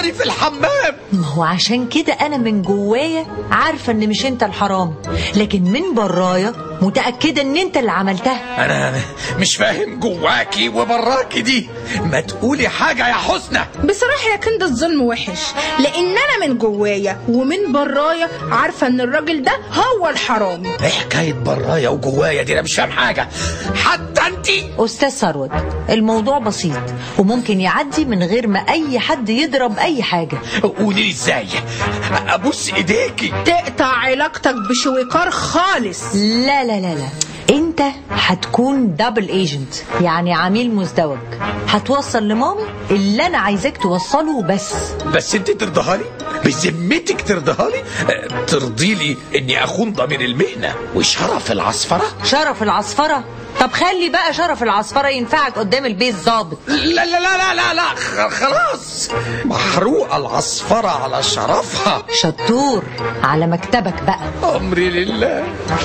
ظهري في الحمام. ما هو عشان كده انا من جوايا عارفه ان مش انت الحرامي، لكن من برايا متاكده ان انت اللي عملتها. انا مش فاهم جواكي وبراكي دي، ما تقولي حاجه يا حسنى. بصراحه يا كندا الظلم وحش، لان انا من جوايا ومن برايا عارفه ان الراجل ده هو الحرامي. ايه حكايه برايا وجوايا دي؟ انا مش فاهم حاجه حتى انتي. استاذ ثروت، الموضوع بسيط وممكن يعدي من غير ما اي حد يضرب اي حاجه. قولي لي ازاي؟ ابوس ايديكي. تقطع علاقتك بشويكار خالص. لا لا لا لا، انت هتكون دبل ايجنت، يعني عميل مزدوج. هتوصل لمامي اللي انا عايزاك توصله بس انت ترضها لي؟ بذمتك ترضها لي؟ ترضي لي اني اخون ضمير المهنه وشرف العصفره؟ شرف العصفره؟ طب خلي بقى شرف العصفره ينفعك قدام البيت ظابط. لا لا لا لا لا لا، خلاص محروقه العصفره على شرفها. شطور، على مكتبك بقى. امري لله.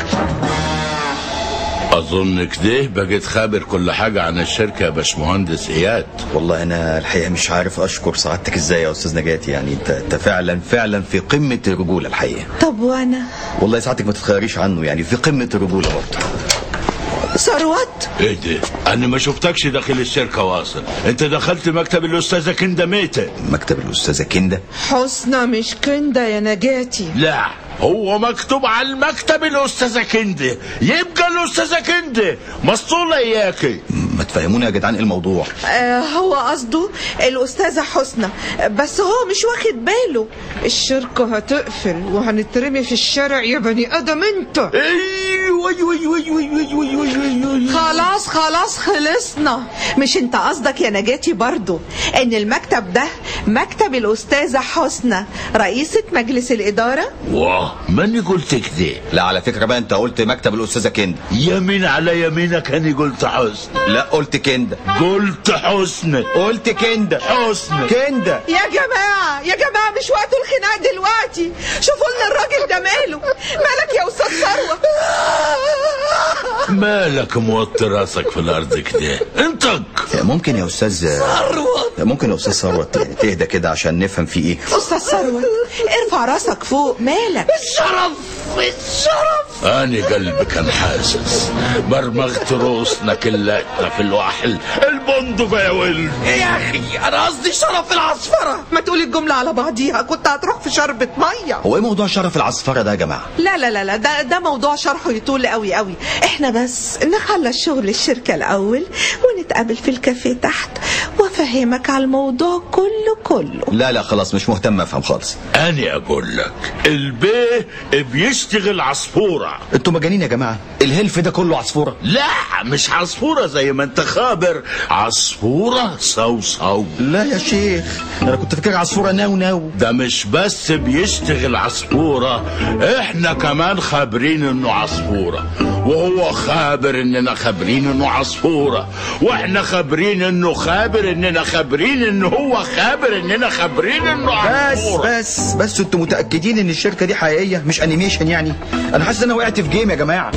اظن كده بقيت خابر كل حاجه عن الشركه يا باشمهندس اياد. والله انا الحقيقه مش عارف اشكر سعادتك ازاي يا استاذ نجاتي، يعني انت فعلا في قمه الرجوله الحقيقه. طب وانا؟ والله سعادتك ما تتخيريش عنه، يعني في قمه الرجوله برضه. ثروت، ايه ده؟ انا ما شفتكش داخل الشركه واصل، انت دخلت مكتب الاستاذه كنده ميته. مكتب الاستاذه كنده؟ حسنى مش كنده يا نجاتي. لا، هو مكتوب على المكتب الاستاذه كنده، يبقى الاستاذه كنده مسطوله اياكي. ما تفهمونا يا جدعان ايه الموضوع؟ هو قصده الاستاذه حسنى، بس هو مش واخد باله. الشركه هتقفل وهنترمي في الشارع يا بني ادم انت. ايوه خلاص خلصنا. مش انت قصدك يا نجاتي برضو ان المكتب ده مكتب الاستاذه حسنى رئيسه مجلس الاداره؟ واه، ماني قلت كده؟ لا على فكره بقى انت قلت مكتب الاستاذه كنده. يمين على يمينك، اني قلت حسن. لا قلت كنده. قلت حسن. قلت كنده. حسن. كنده. يا جماعه مش وقت الخناق دلوقتي. شوفوا لنا الراجل ده ماله. مالك يا استاذ ثروت؟ مالك موطي راسك في الارض كده؟ انطق. ممكن يا استاذ ثروت يعني تهدى كده عشان نفهم في ايه. استاذ ثروت ارفع راسك فوق، مالك؟ الشرف. أنا قلبي كان حاسس، برمغت روسنا كلاتنا في الوحل البندقة يا ولد. يا أخي أنا قصدي شرف العصفرة. ما تقولي الجملة على بعضيها، كنت هتروح في شربة مية. هو ايه موضوع شرف العصفرة ده يا جماعة؟ لا ده موضوع شرحه يطول قوي. احنا بس نخلص شغل الشركة الأول ونتقابل في الكافيه تحت وافهمك على الموضوع كله. لا خلاص مش مهتم افهم خالص. أنا أقول لك البيه بيشتغل عصفورة. انتوا مجانين يا جماعة؟ الهلف ده كله عصفورة؟ لا مش عصفورة زي ما انت خابر، عصفورة صوصو. لا يا شيخ انا كنت فاكر عصفورة ناو. ده مش بس بيشتغل عصفورة، احنا كمان خابرين انه عصفورة، وهو خابر اننا خابرين انه عصفورة، واحنا خابرين انه خابر اننا خابرين انه هو خابر اننا خابرين انه عصفورة. بس انتوا متأكدين ان الشركة دي حقيقية مش انيميشن يعني؟ انا حاسس ان انا وقعت في جيم يا جماعة.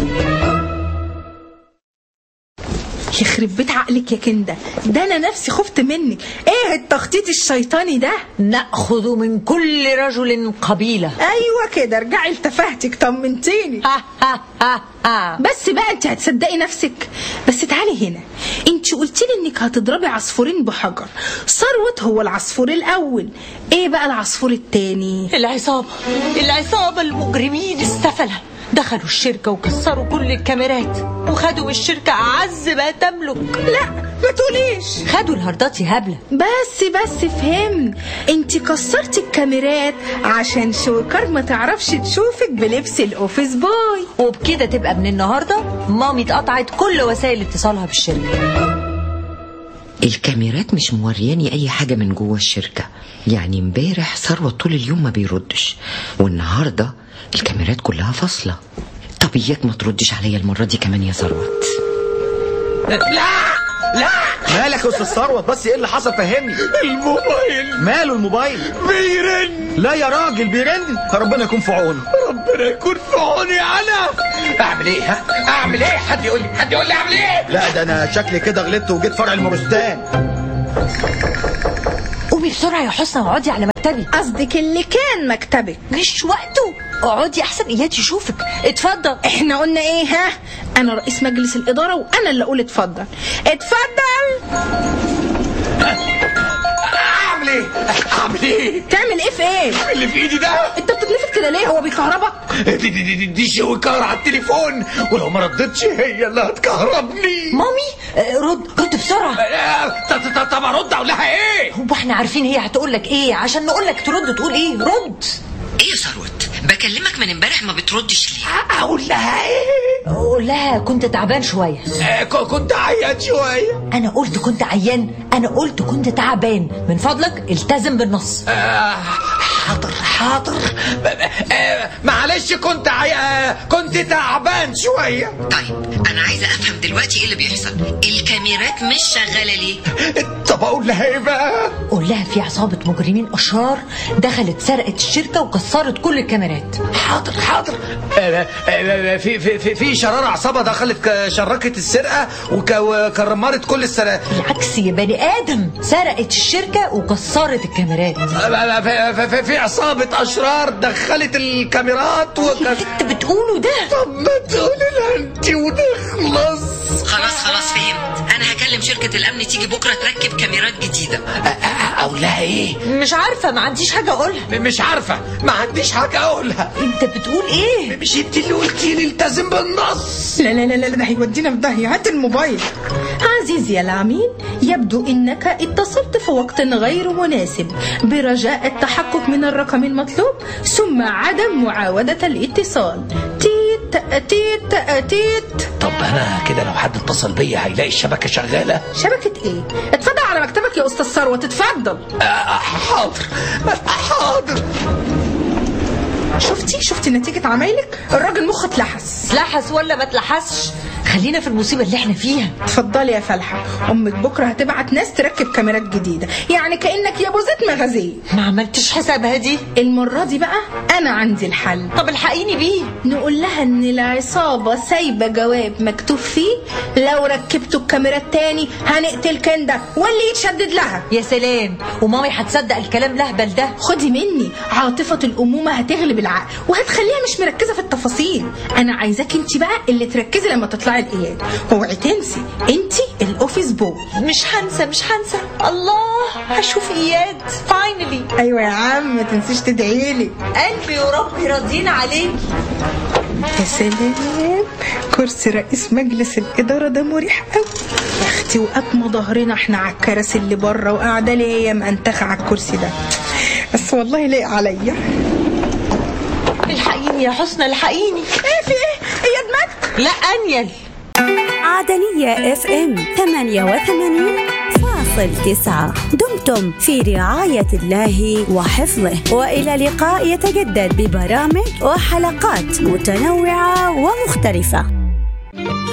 يخرب بيت عقلك يا كنده، ده انا نفسي خفت منك. ايه التخطيط الشيطاني ده؟ نأخذ من كل رجل قبيلة. ايوه كده، ارجعي لتفاهتك، طمنتيني. بس بقى انت هتصدقي نفسك؟ بس تعالي هنا، انت قلتي لي انك هتضربي عصفورين بحجر. ثروت هو العصفور الاول، ايه بقى العصفور التاني؟ العصابة المجرمين السفلة دخلوا الشركة وكسروا كل الكاميرات وخدوا من الشركة أعز ما تملك. لا ما تقوليش. خدوا الهاردات يا هبلة. بس فهم، انت كسرتي الكاميرات عشان شوكر ما تعرفش تشوفك بلبس الاوفيس بوي، وبكده تبقى من النهاردة مامي اتقطعت كل وسائل اتصالها بالشركة. الكاميرات مش مورياني اي حاجة من جوه الشركة، يعني امبارح ثروت طول اليوم ما بيردش، والنهاردة الكاميرات كلها فاصلة. طب اياك ما تردش عليا المرة دي كمان يا ثروت. لا مالك يا استاذ ثروت؟ بس ايه اللي حصل فهمني. الموبايل ماله الموبايل؟ بيرن. لا يا راجل بيرن؟ ربنا يكون في عونه. ربنا يكون في عوني. انا اعمل ايه؟ اعمل ايه؟ حد يقول لي اعمل ايه؟ لا ده انا شكلي كده غلطت وجيت فرع المورستان. قومي بسرعه يا حسنى واقعدي على مكتبي. قصدك اللي كان مكتبك؟ مش وقته، اقعدي احسن اياد يشوفك. اتفضل. احنا قلنا ايه؟ ها، انا رئيس مجلس الاداره وانا اللي اقول اتفضل. اتفضل. اعمل ايه؟ تعمل ايه في ايه؟ اللي في ايدي ده. انت بتتنفض كده ليه؟ هو بيكهربك؟ دي شويكار على التليفون، ولو ما ردتش هي اللي هتكهربني. مامي رد بسرعه. طب ارد اقول لها ايه؟ هو احنا عارفين هي هتقول لك ايه عشان نقول لك ترد تقول ايه؟ رد. ايه يا ثروت، بكلمك من امبارح ما بتردش ليه؟ اقول لها ايه؟ قول لها كنت تعبان شويه. كنت عيان شويه. انا قلت كنت عيان؟ انا قلت كنت تعبان. من فضلك التزم بالنص. حاضر. معلش كنت تعبان شويه. طيب انا عايزه افهم دلوقتي ايه اللي بيحصل. الكاميرات مش شغاله ليه؟ طب اقول لها ايه بقى؟ قول لها في عصابه مجرمين اشرار دخلت سرقت الشركه وكسرت كل الكاميرات. حاضر. في شرارة عصابة دخلت شركت السرقة وكرمرت كل السرقة. بالعكس يا بني آدم، سرقت الشركة وكسرت الكاميرات. في عصابة أشرار دخلت الكاميرات انت بتقوله ده؟ طب ما تقولي لها انت ونخلص. خلاص فهمت. انا هكلم شركة الامن تيجي بكرة تركب كاميرات جديدة. اقول لها ايه؟ مش عارفة، ما عنديش حاجة اقولها. مش عارفة، ما عنديش حاجة اقولها. انت بتقول ايه؟ مش انت اللي قلتي لي التزم بالنص؟ لا ده هيودينا في داهية. هات الموبايل. عزيزي العميل، يبدو انك اتصلت في وقت غير مناسب. برجاء التحقق من الرقم المطلوب ثم عدم معاودة الاتصال. تيت. طب انا كده لو حد اتصل بيا هيلاقي الشبكة شغالة؟ شبكة ايه؟ اتفضل على مكتبك يا استاذ ثروت، اتفضل. حاضر. شفتي نتيجة عمايلك؟ الراجل مخه اتلحس ولا ما اتلحسش؟ خلينا في المصيبة اللي احنا فيها. اتفضلي يا فلحة، امك بكرة هتبعت ناس تركب كاميرات جديدة، يعني كأنك يا ابو زيت مغازيه. ما عملتش حسابها دي. المرة دي بقى انا عندي الحل. طب الحقيني بيه. نقول لها ان العصابة سايبة جواب مكتوب فيه لو ركبتوا الكاميرات تاني هنقتل كندا واللي يتشدد لها. يا سلام، ومامي هتصدق الكلام لهبل ده؟ خدي مني، عاطفة الامومة هتغلب العقل وهتخليها مش مركزة في التفاصيل. انا عايزاك انت بقى اللي تركزي لما تطلعي الاياد. اوعي تنسي انت الاوفيس بوي. مش هنسى. الله، هشوف اياد فاينلي. ايوه يا عم، ما تنسيش تدعيلي. قلبي وربي راضيين عليك. يا سلام، كرسي رئيس مجلس الاداره ده مريح قوي يا اختي. وقتنا ظهرنا احنا على الكراسي اللي بره وقاعده لي هي منتخه على الكرسي ده، بس والله لايق عليا. الحقيني يا حسنى، الحقيني. ايه في ايه؟ اياد مات؟ لا انيل. عدنية FM 88.9. دمتم في رعاية الله وحفظه، وإلى لقاء يتجدد ببرامج وحلقات متنوعة ومختلفة.